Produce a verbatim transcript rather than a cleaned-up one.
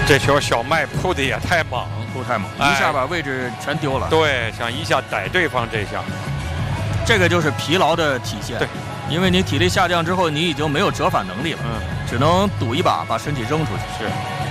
这球小麦扑的也太猛， 扑太猛， 哎、 一下把位置全丢了。 对，想一下逮对方这下， 这个就是疲劳的体现。 对， 因为你体力下降之后，你已经没有折返能力了， 嗯， 只能赌一把把身体扔出去。 是。